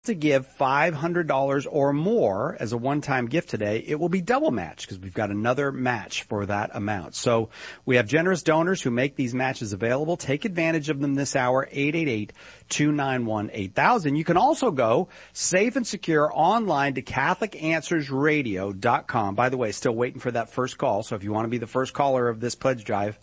to give $500 or more as a one-time gift today, it will be double matched because we've got another match for that amount. So we have generous donors who make these matches available. Take advantage of them this hour, 888-291-8000. You can also go safe and secure online to CatholicAnswersRadio.com. By the way, still waiting for that first call. So if you want to be the first caller of this pledge drive,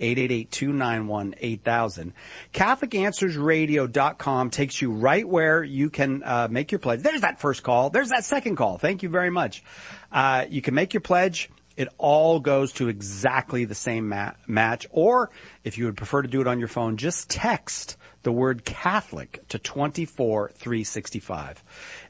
888-291-8000. CatholicAnswersRadio.com takes you right where you can make your pledge. There's that first call. There's that second call. Thank you very much. You can make your pledge. It all goes to exactly the same match. Or if you would prefer to do it on your phone, just text the word Catholic to 24365.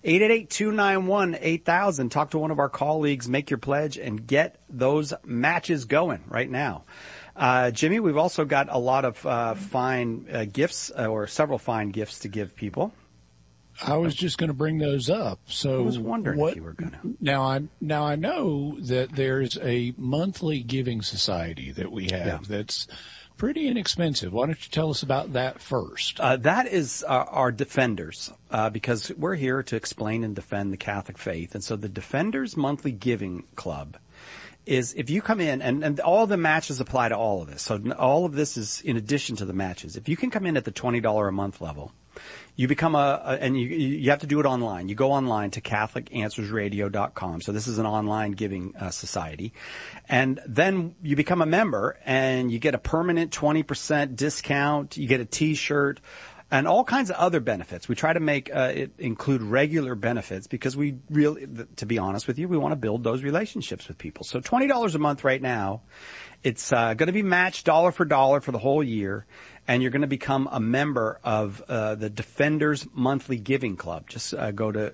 888-291-8000. Talk to one of our colleagues, make your pledge, and get those matches going right now. Jimmy, we've also got a lot of fine gifts, or several fine gifts to give people. I was just going to bring those up. So I was wondering if you were going to. Now I know that there's a monthly giving society that we have that's pretty inexpensive. Why don't you tell us about that first? That is our Defenders, because we're here to explain and defend the Catholic faith. And so the Defenders Monthly Giving Club is, if you come in, and all the matches apply to all of this. So all of this is in addition to the matches. If you can come in at the $20 a month level, you become and you have to do it online. You go online to CatholicAnswersRadio.com. So this is an online giving society. And then you become a member and you get a permanent 20% discount. You get a t-shirt and all kinds of other benefits. We try to make it include regular benefits because we really, to be honest with you, we want to build those relationships with people. So $20 a month right now. It's going to be matched dollar for dollar for the whole year, and you're going to become a member of the Defenders Monthly Giving Club. Just go to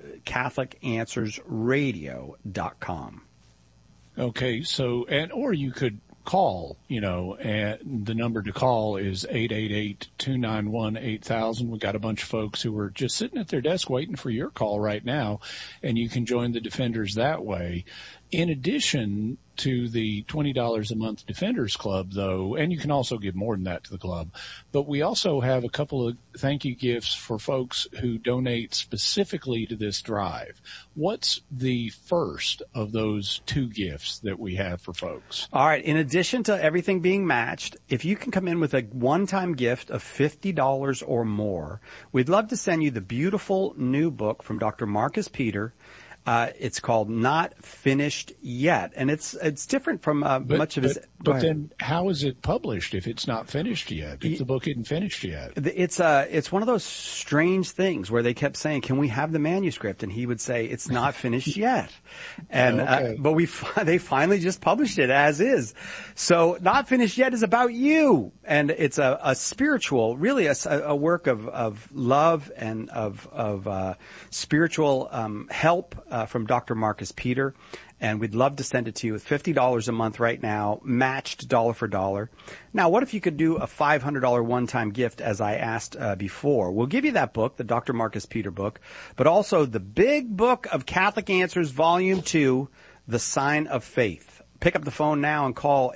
CatholicAnswersRadio.com. Okay, so or you could call, and the number to call is 888-291-8000. We've got a bunch of folks who are just sitting at their desk waiting for your call right now, and you can join the Defenders that way. In addition to the $20 a month Defenders Club, though, and you can also give more than that to the club, but we also have a couple of thank you gifts for folks who donate specifically to this drive. What's the first of those two gifts that we have for folks? All right. In addition to everything being matched, if you can come in with a one-time gift of $50 or more, we'd love to send you the beautiful new book from Dr. Marcus Peter. It's called Not Finished Yet, and it's different from much of his. But then, how is it published if it's not finished yet? If the book isn't finished yet, it's one of those strange things where they kept saying, "Can we have the manuscript?" And he would say, "It's not finished yet." And but they finally just published it as is. So, Not Finished Yet is about you, and it's a spiritual, really a work of love and of spiritual help. From Dr. Marcus Peter, and we'd love to send it to you with $50 a month right now, matched dollar for dollar. Now, what if you could do a $500 one-time gift, as I asked before? We'll give you that book, the Dr. Marcus Peter book, but also the big book of Catholic Answers, Volume 2, The Sign of Faith. Pick up the phone now and call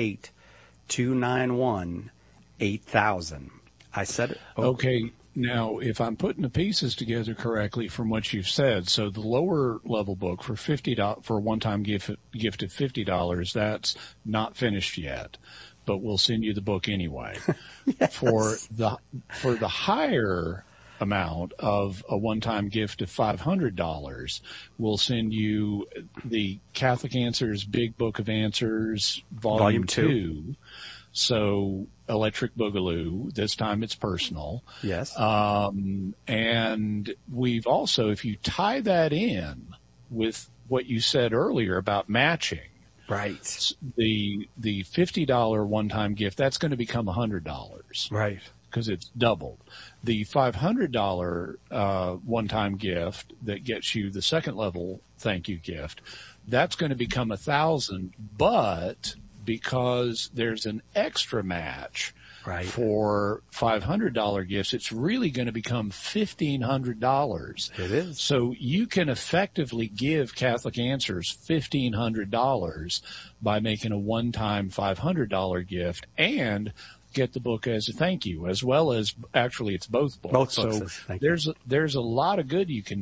888-291-8000. I said it. Okay. Now, if I'm putting the pieces together correctly from what you've said, so the lower level book for $50 for a one-time gift of $50, that's not finished yet, but we'll send you the book anyway. Yes. For the higher amount of a one-time gift of $500, we'll send you the Catholic Answers Big Book of Answers Volume 2. So Electric Boogaloo, this time it's personal. Yes. And we've also, if you tie that in with what you said earlier about matching. Right. The $50 one-time gift, that's going to become $100. Right. Because it's doubled. The $500 one-time gift that gets you the second level thank you gift, that's going to become $1,000, but because there's an extra match for $500 gifts, it's really going to become $1,500. It is. So you can effectively give Catholic Answers $1,500 by making a one-time $500 gift, and get the book as a thank you, as well as actually it's both books. Both books. So Thank you. there's a lot of good you can